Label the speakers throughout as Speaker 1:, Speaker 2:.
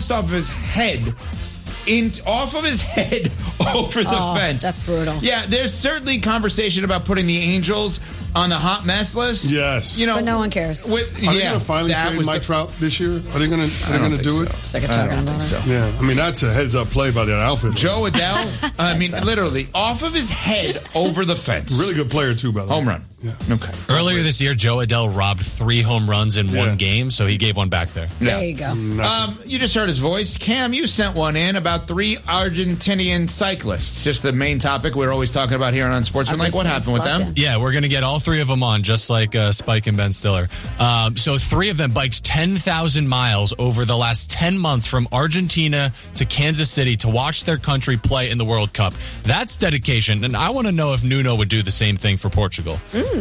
Speaker 1: bounced off of his head. Off of his head over the fence.
Speaker 2: That's brutal.
Speaker 1: Yeah, there's certainly conversation about putting the Angels on the hot mess list.
Speaker 3: Yes.
Speaker 2: But no one cares.
Speaker 3: Are they going to finally trade Mike Trout this year? Are they going to do it?
Speaker 2: Second
Speaker 1: I
Speaker 2: time
Speaker 1: don't think so.
Speaker 3: Yeah, I mean, that's a heads-up play by that outfit.
Speaker 1: Joe Adell, I mean, literally, off of his head over the fence.
Speaker 3: Really good player, too, by the way.
Speaker 1: Home run.
Speaker 3: Yeah.
Speaker 1: Okay.
Speaker 4: Earlier this year, Joe Adell robbed 3 home runs in one game, so he gave one back there.
Speaker 2: There you go.
Speaker 1: You just heard his voice. Cam, you sent one in about 3 Argentinian cyclists. Just the main topic we're always talking about here on Unsportsmanlike. What happened with them?
Speaker 4: Yeah, we're going to get all 3 of them on, just like Spike and Ben Stiller. So 3 of them biked 10,000 miles over the last 10 months from Argentina to Kansas City to watch their country play in the World Cup. That's dedication, and I want to know if Nuno would do the same thing for Portugal.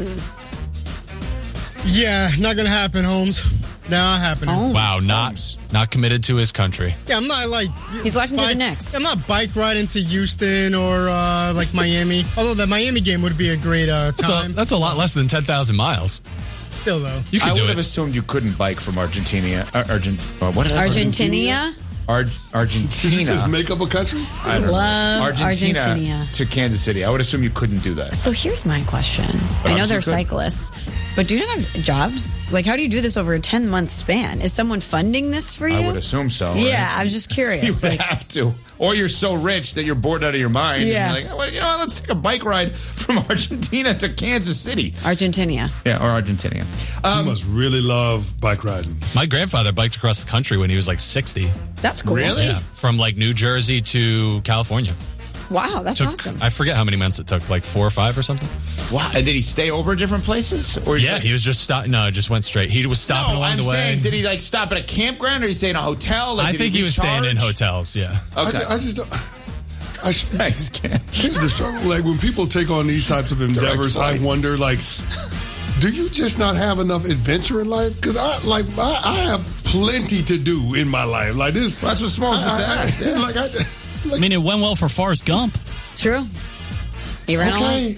Speaker 5: Yeah, not going to happen, Holmes. Not happening.
Speaker 4: Wow, not committed to his country.
Speaker 5: Yeah, I'm not like...
Speaker 2: He's locked into the next.
Speaker 5: I'm not bike riding to Houston or like Miami. Although the Miami game would be a great time.
Speaker 4: That's a lot less than 10,000 miles.
Speaker 5: Still, though.
Speaker 4: You could
Speaker 1: I
Speaker 4: do
Speaker 1: would
Speaker 4: it.
Speaker 1: have assumed you couldn't bike from Argentina. What did I say?
Speaker 2: Argentina?
Speaker 1: Argentina.
Speaker 3: Did you just make up a country?
Speaker 1: I don't
Speaker 2: Love
Speaker 1: know. Argentina
Speaker 2: Argentina.
Speaker 1: to Kansas City. I would assume you couldn't do that.
Speaker 2: So here's my question. I know they're cyclists, but do you have jobs? Like, how do you do this over a 10-month span? Is someone funding this for you?
Speaker 1: I would assume so. Right?
Speaker 2: Yeah, I was just curious.
Speaker 1: You would have to. Or you're so rich that you're bored out of your mind.
Speaker 2: Yeah.
Speaker 1: And you're like, well, let's take a bike ride from Argentina to Kansas City.
Speaker 2: Argentina.
Speaker 1: Yeah, or Argentina.
Speaker 3: You must really love bike riding.
Speaker 4: My grandfather biked across the country when he was like 60.
Speaker 2: That's cool.
Speaker 1: Really?
Speaker 4: Yeah, from like New Jersey to California.
Speaker 2: Wow, that's awesome.
Speaker 4: I forget how many months it took, like 4 or 5 or something.
Speaker 1: Wow. And did he stay over at different places? Or
Speaker 4: He was just just went straight. He was stopping along the way.
Speaker 1: Saying, did he stop at a campground or did he stay in a hotel?
Speaker 4: I think he was staying in hotels, yeah.
Speaker 1: Okay.
Speaker 3: I just don't...
Speaker 1: Thanks, Cam.
Speaker 3: Here's the struggle. Like, when people take on these types of endeavors, I wonder, like, do you just not have enough adventure in life? Because I have plenty to do in my life. Like this.
Speaker 1: Well, that's what Smalls just asked.
Speaker 6: I mean, it went well for Forrest Gump.
Speaker 2: True. He ran
Speaker 3: okay.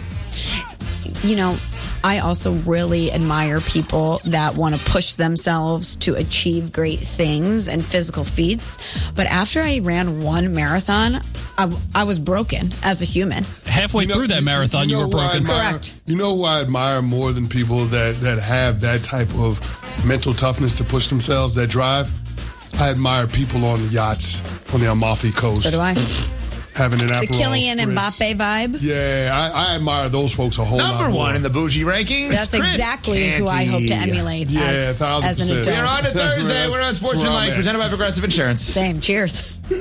Speaker 2: I also really admire people that want to push themselves to achieve great things and physical feats. But after I ran one marathon, I was broken as a human.
Speaker 6: Halfway through that marathon, you were broken.
Speaker 2: Correct.
Speaker 3: You know who I admire more than people that have that type of mental toughness to push themselves, that drive? I admire people on the yachts on the Amalfi Coast.
Speaker 2: So do I.
Speaker 3: Having an
Speaker 2: The
Speaker 3: Aperol
Speaker 2: Kylian
Speaker 3: Spritz.
Speaker 2: Mbappe vibe.
Speaker 3: Yeah, I admire those folks a whole lot
Speaker 1: Number
Speaker 3: more.
Speaker 1: 1 in the bougie rankings.
Speaker 2: That's
Speaker 1: Chris
Speaker 2: exactly who I hope to emulate as an
Speaker 3: 1,000%.
Speaker 2: adult.
Speaker 1: We're on a Thursday. We're on Sportsmanlike, presented by Progressive Insurance.
Speaker 2: Same. Cheers.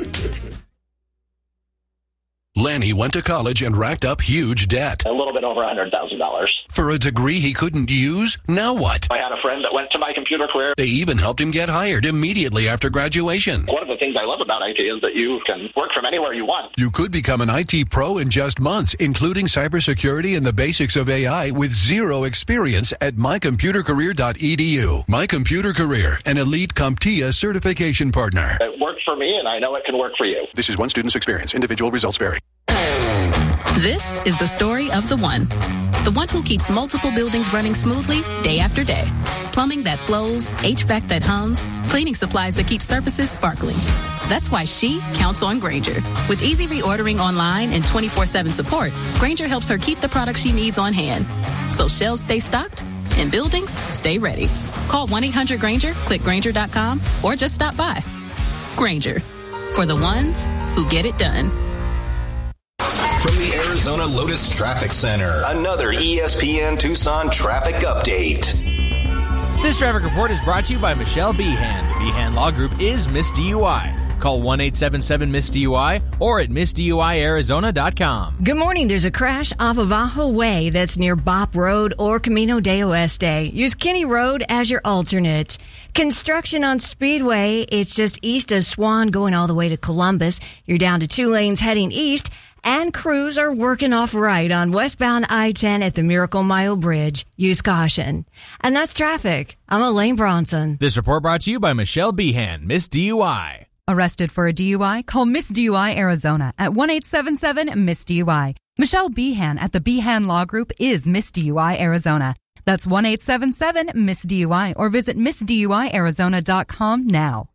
Speaker 7: Lanny went to college and racked up huge debt.
Speaker 8: A little bit over $100,000.
Speaker 7: For a degree he couldn't use? Now what?
Speaker 8: I had a friend that went to My Computer Career.
Speaker 7: They even helped him get hired immediately after graduation.
Speaker 8: One of the things I love about IT is that you can work from anywhere you want.
Speaker 7: You could become an IT pro in just months, including cybersecurity and the basics of AI with zero experience at mycomputercareer.edu. My Computer Career, an elite CompTIA certification partner.
Speaker 8: It worked for me, and I know it can work for you.
Speaker 7: This is one student's experience. Individual results vary.
Speaker 9: This is the story of the one who keeps multiple buildings running smoothly day after day. Plumbing that flows, HVAC that hums, cleaning supplies that keep surfaces sparkling. That's why she counts on Grainger. With easy reordering online and 24/7 support, Grainger helps her keep the products she needs on hand. So shelves stay stocked and buildings stay ready. Call 1-800-GRAINGER, click Grainger.com, or just stop by. Grainger, for the ones who get it done.
Speaker 10: From the Arizona Lotus Traffic Center, another ESPN Tucson traffic update.
Speaker 11: This traffic report is brought to you by Michelle Behan. The Behan Law Group is Miss DUI. Call 1-877-MISS-DUI or at MissDUIArizona.com.
Speaker 12: Good morning. There's a crash off of Ajo Way that's near Bop Road or Camino de Oeste. Use Kinney Road as your alternate. Construction on Speedway. It's just east of Swan going all the way to Columbus. You're down to 2 lanes heading east. And crews are working off right on westbound I-10 at the Miracle Mile Bridge. Use caution. And that's traffic. I'm Elaine Bronson.
Speaker 11: This report brought to you by Michelle Behan, Miss DUI.
Speaker 13: Arrested for a DUI? Call Miss DUI Arizona at 1-877-MISS-DUI. Michelle Behan at the Behan Law Group is Miss DUI Arizona. That's 1-877-MISS-DUI or visit MissDUIArizona.com now.